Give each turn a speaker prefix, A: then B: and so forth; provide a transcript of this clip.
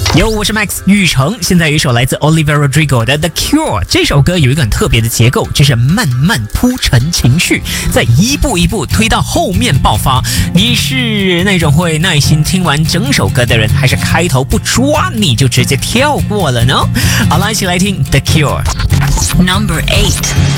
A: 哟，我是 Max 雨成。现在有一首来自 Olivia Rodrigo 的 The Cure， 这首歌有一个很特别的结构，就是慢慢铺陈情绪，再一步一步推到后面爆发。你是那种会耐心听完整首歌的人，还是开头不抓你就直接跳过了呢？好了，一起来听 The Cure。
B: Number 8